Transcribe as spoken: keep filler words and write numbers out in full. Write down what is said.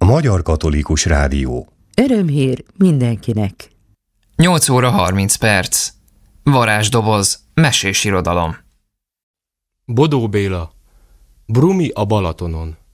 Magyar Katolikus Rádió. Örömhír mindenkinek. nyolc óra harminc perc. Varázsdoboz, mesés irodalom. Bodó Béla, Brumi a Balatonon.